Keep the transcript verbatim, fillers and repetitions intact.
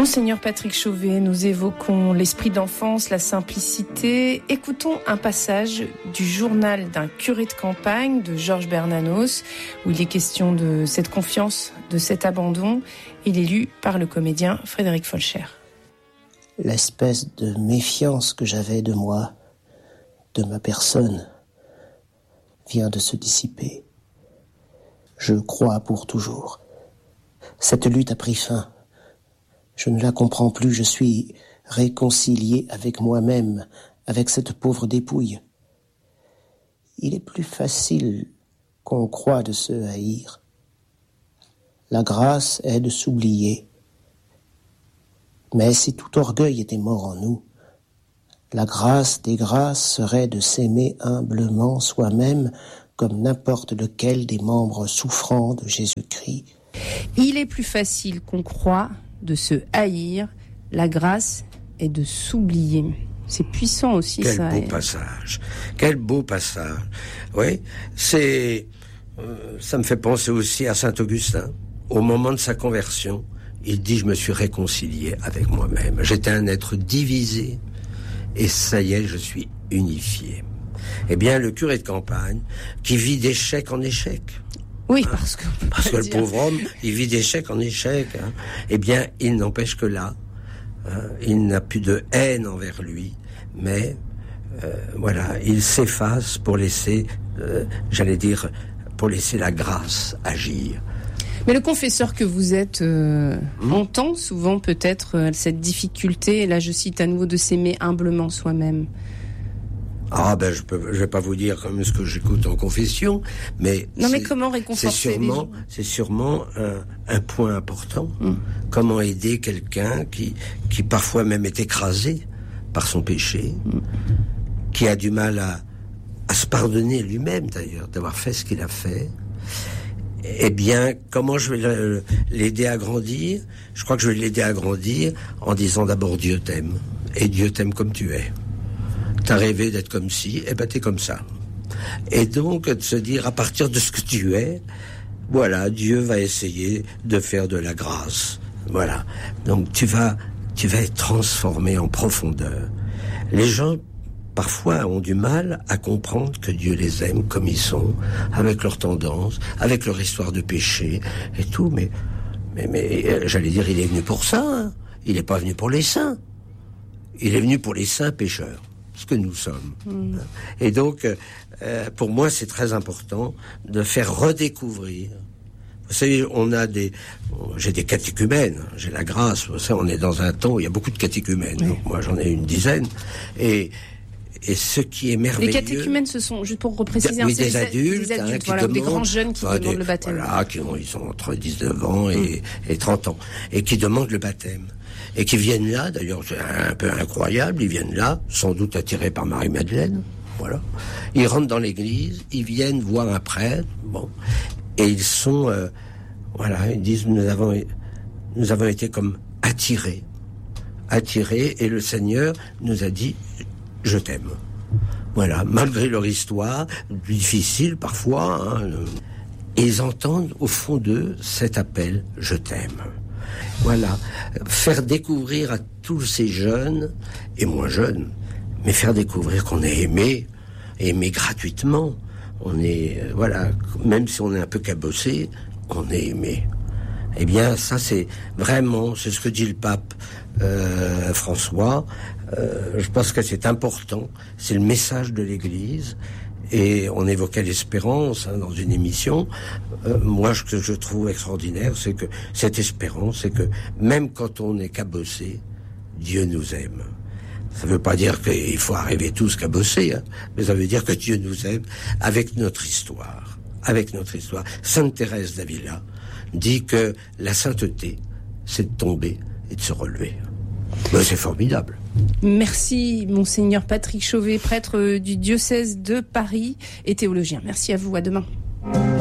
Monseigneur Patrick Chauvet, nous évoquons l'esprit d'enfance, la simplicité. Écoutons un passage du journal d'un curé de campagne de Georges Bernanos, où il est question de cette confiance, de cet abandon. Il est lu par le comédien Frédéric Folcher. L'espèce de méfiance que j'avais de moi, de ma personne, vient de se dissiper. Je crois pour toujours. Cette lutte a pris fin. Je ne la comprends plus, je suis réconcilié avec moi-même, avec cette pauvre dépouille. Il est plus facile qu'on croit de se haïr. La grâce est de s'oublier. Mais si tout orgueil était mort en nous, la grâce des grâces serait de s'aimer humblement soi-même comme n'importe lequel des membres souffrants de Jésus-Christ. Il est plus facile qu'on croit de se haïr, la grâce est de s'oublier. C'est puissant aussi. Quel ça. Quel beau passage. Quel beau passage. Oui, c'est... Euh, ça me fait penser aussi à saint Augustin. Au moment de sa conversion, il dit « Je me suis réconcilié avec moi-même. J'étais un être divisé et ça y est, je suis unifié. » Eh bien, le curé de campagne, qui vit d'échec en échec... Oui, parce que... Parce que le pauvre homme, il vit d'échec en échec. Hein. Eh bien, il n'empêche que là, hein, il n'a plus de haine envers lui, mais euh, voilà, il s'efface pour laisser, euh, j'allais dire, pour laisser la grâce agir. Mais le confesseur que vous êtes euh, mmh. entend souvent peut-être euh, cette difficulté, et là je cite à nouveau, de s'aimer humblement soi-même. Ah ben je peux, je vais pas vous dire comme ce que j'écoute en confession, mais non mais comment réconforter c'est sûrement, les... c'est sûrement un, un point important. Mm. Comment aider quelqu'un qui, qui parfois même est écrasé par son péché, mm. qui a du mal à, à se pardonner lui-même d'ailleurs d'avoir fait ce qu'il a fait. Eh bien, comment je vais l'aider à grandir ? Je crois que je vais l'aider à grandir en disant d'abord Dieu t'aime et Dieu t'aime comme tu es. T'as rêvé d'être comme ci, eh ben t'es comme ça. Et donc de se dire à partir de ce que tu es, voilà, Dieu va essayer de faire de la grâce. Voilà. Donc tu vas, tu vas être transformé en profondeur. Les gens parfois ont du mal à comprendre que Dieu les aime comme ils sont, avec leurs tendances, avec leur histoire de péché et tout. Mais, mais, mais euh, j'allais dire, il est venu pour ça. Hein. Il n'est pas venu pour les saints. Il est venu pour les saints pécheurs. Ce que nous sommes. Mmh. Et donc, euh, pour moi, c'est très important de faire redécouvrir. Vous savez, on a des... J'ai des catéchumènes, j'ai la grâce. Vous savez, on est dans un temps où il y a beaucoup de catéchumènes. Oui. Donc, moi, j'en ai une dizaine. Et, et ce qui est merveilleux... Les catéchumènes, ce sont, juste pour repréciser... Oui, un, des, adultes, des adultes, hein, qui voilà, demandent, des grands jeunes qui enfin, demandent des, le baptême. Voilà, qui ont, ils sont entre dix-neuf ans et, mmh. et trente ans. Et qui demandent le baptême. Et qui viennent là, d'ailleurs c'est un peu incroyable, ils viennent là, sans doute attirés par Marie-Madeleine, voilà. Ils rentrent dans l'église, ils viennent voir un prêtre, bon, et ils sont, euh, voilà, ils disent, nous avons, nous avons été comme attirés, attirés, et le Seigneur nous a dit, je t'aime. Voilà, malgré leur histoire, difficile parfois, hein, et ils entendent au fond d'eux cet appel, je t'aime. Voilà, faire découvrir à tous ces jeunes, et moins jeunes, mais faire découvrir qu'on est aimé, aimé gratuitement. On est, euh, voilà, même si on est un peu cabossé, on est aimé. Eh bien, ça c'est vraiment, c'est ce que dit le pape euh, François. Euh, je pense que c'est important, c'est le message de l'Église. Et on évoquait l'espérance hein, dans une émission. Euh, moi, ce que je trouve extraordinaire, c'est que cette espérance, c'est que même quand on est cabossé, Dieu nous aime. Ça ne veut pas dire qu'il faut arriver tous cabossés, hein, mais ça veut dire que Dieu nous aime avec notre histoire. Avec notre histoire. Sainte Thérèse d'Avila dit que la sainteté, c'est de tomber et de se relever. Ben, c'est formidable. Merci, Monseigneur Patrick Chauvet, prêtre du diocèse de Paris et théologien. Merci à vous, à demain.